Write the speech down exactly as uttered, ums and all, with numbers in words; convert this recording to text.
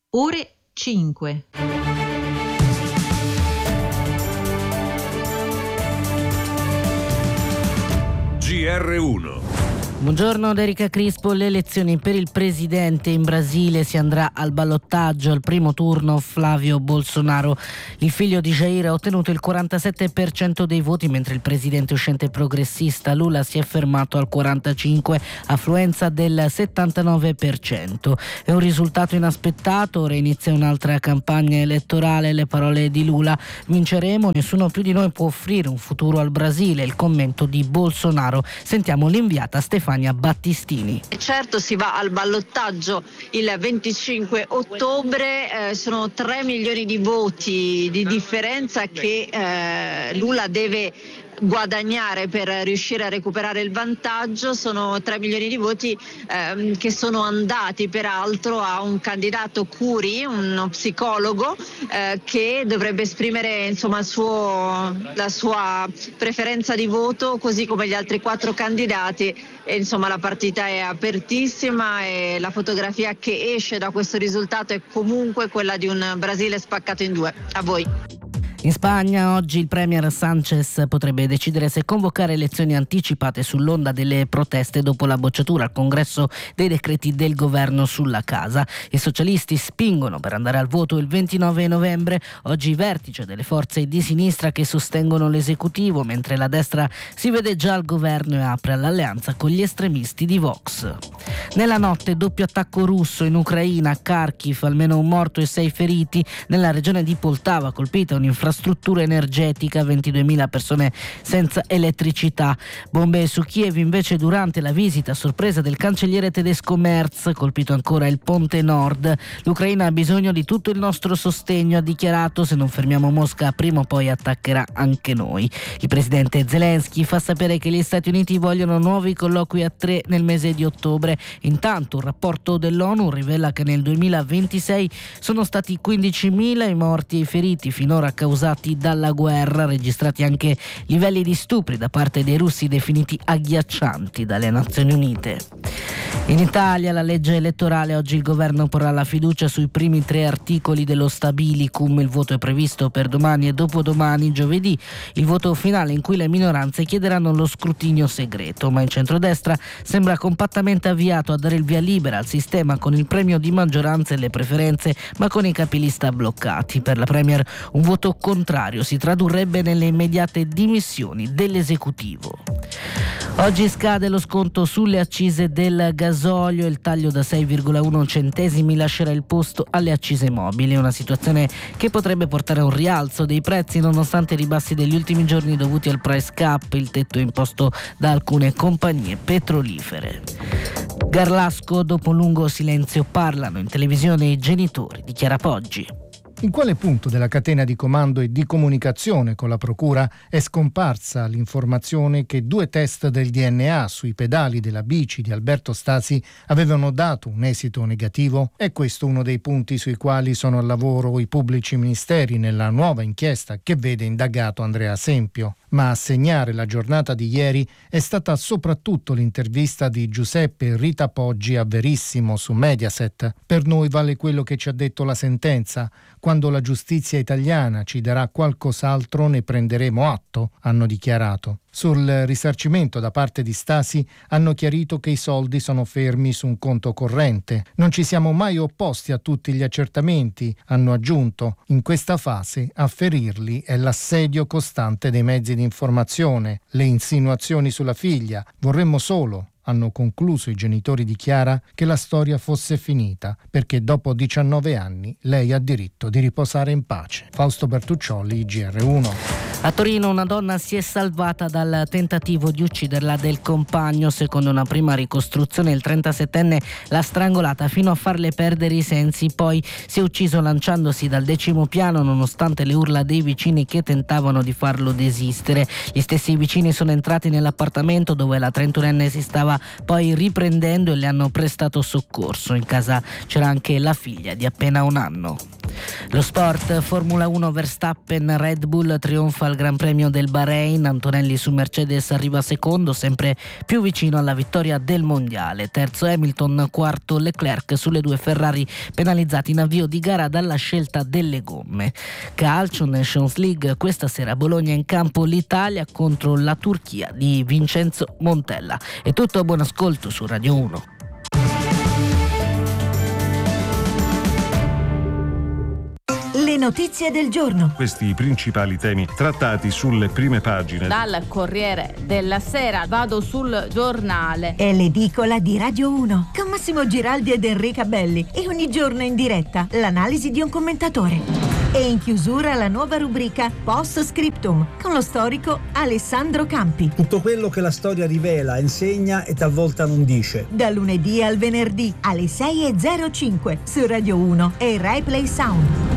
Ore cinque. G R uno. Buongiorno da Erika Crispo. Le elezioni per il presidente in Brasile, si andrà al ballottaggio. Al primo turno Flavio Bolsonaro, il figlio di Jair, ha ottenuto il quarantasette per cento dei voti, mentre il presidente uscente progressista Lula si è fermato al quarantacinque per cento, affluenza del settantanove per cento. È un risultato inaspettato. Ora inizia un'altra campagna elettorale. Le parole di Lula: vinceremo, nessuno più di noi può offrire un futuro al Brasile. Il commento di Bolsonaro. Sentiamo l'inviata Stefania Battistini. Certo, si va al ballottaggio il venticinque ottobre, eh, sono tre milioni di voti di differenza che eh, Lula deve guadagnare per riuscire a recuperare il vantaggio. Sono tre milioni di voti ehm, che sono andati peraltro a un candidato Curi, uno psicologo eh, che dovrebbe esprimere insomma il suo, la sua preferenza di voto, così come gli altri quattro candidati. E insomma la partita è apertissima e la fotografia che esce da questo risultato è comunque quella di un Brasile spaccato in due. A voi. In Spagna oggi il premier Sánchez potrebbe decidere se convocare elezioni anticipate sull'onda delle proteste dopo la bocciatura al Congresso dei decreti del governo sulla casa. I socialisti spingono per andare al voto il ventinove novembre. Oggi vertice delle forze di sinistra che sostengono l'esecutivo, mentre la destra si vede già al governo e apre all'alleanza con gli estremisti di Vox. Nella notte doppio attacco russo in Ucraina, a Kharkiv, almeno un morto e sei feriti. Nella regione di Poltava colpita un'infrastruttura struttura energetica, ventiduemila persone senza elettricità. Bombe su Kiev invece durante la visita a sorpresa del cancelliere tedesco Merz, colpito ancora il ponte nord. L'Ucraina ha bisogno di tutto il nostro sostegno, ha dichiarato. Se non fermiamo Mosca prima o poi attaccherà anche noi. Il presidente Zelensky fa sapere che gli Stati Uniti vogliono nuovi colloqui a tre nel mese di ottobre. Intanto un rapporto dell'ONU rivela che nel duemilaventisei sono stati quindicimila i morti e i feriti finora causati dalla guerra, registrati anche livelli di stupri da parte dei russi definiti agghiaccianti dalle Nazioni Unite. In Italia la legge elettorale, oggi il governo porrà la fiducia sui primi tre articoli dello Stabilicum. Il voto è previsto per domani e dopodomani, giovedì, il voto finale in cui le minoranze chiederanno lo scrutinio segreto, ma il centrodestra sembra compattamente avviato a dare il via libera al sistema con il premio di maggioranza e le preferenze, ma con i capilista bloccati. Per la Premier un voto contrario si tradurrebbe nelle immediate dimissioni dell'esecutivo. Oggi scade lo sconto sulle accise del gasolio. Il taglio da sei virgola uno centesimi lascerà il posto alle accise mobili, una situazione che potrebbe portare a un rialzo dei prezzi nonostante i ribassi degli ultimi giorni dovuti al price cap, il tetto imposto da alcune compagnie petrolifere. Garlasco, dopo un lungo silenzio parlano in televisione i genitori di Chiara Poggi. In quale punto della catena di comando e di comunicazione con la procura è scomparsa l'informazione che due test del D N A sui pedali della bici di Alberto Stasi avevano dato un esito negativo? È questo uno dei punti sui quali sono al lavoro i pubblici ministeri nella nuova inchiesta che vede indagato Andrea Sempio. Ma a segnare la giornata di ieri è stata soprattutto l'intervista di Giuseppe e Rita Poggi a Verissimo su Mediaset. Per noi vale quello che ci ha detto la sentenza. Quando la giustizia italiana ci darà qualcos'altro ne prenderemo atto, hanno dichiarato. Sul risarcimento da parte di Stasi hanno chiarito che i soldi sono fermi su un conto corrente. Non ci siamo mai opposti a tutti gli accertamenti, hanno aggiunto. In questa fase a ferirli è l'assedio costante dei mezzi di informazione, le insinuazioni sulla figlia. Vorremmo solo, hanno concluso i genitori di Chiara, che la storia fosse finita, perché dopo diciannove anni lei ha diritto di riposare in pace. Fausto Bertuccioli, G R uno. A Torino una donna si è salvata dal tentativo di ucciderla del compagno. Secondo una prima ricostruzione il trentasettenne l'ha strangolata fino a farle perdere i sensi, poi si è ucciso lanciandosi dal decimo piano nonostante le urla dei vicini che tentavano di farlo desistere. Gli stessi vicini sono entrati nell'appartamento dove la trentunenne si stava poi riprendendo e le hanno prestato soccorso. In casa c'era anche la figlia di appena un anno. Lo sport, Formula uno, Verstappen, Red Bull trionfa al Gran Premio del Bahrain, Antonelli su Mercedes arriva secondo, sempre più vicino alla vittoria del mondiale. Terzo Hamilton, quarto Leclerc sulle due Ferrari penalizzati in avvio di gara dalla scelta delle gomme. Calcio, Nations League, questa sera Bologna in campo l'Italia contro la Turchia di Vincenzo Montella. È tutto, buon ascolto su Radio uno. Le notizie del giorno. Questi i principali temi trattati sulle prime pagine. Dal Corriere della Sera vado sul Giornale. È l'edicola di Radio uno con Massimo Giraldi ed Enrica Belli e ogni giorno in diretta l'analisi di un commentatore. E in chiusura la nuova rubrica Post Scriptum con lo storico Alessandro Campi. Tutto quello che la storia rivela, insegna e talvolta non dice. Da lunedì al venerdì alle sei e zero cinque su Radio uno e Rai Play Sound.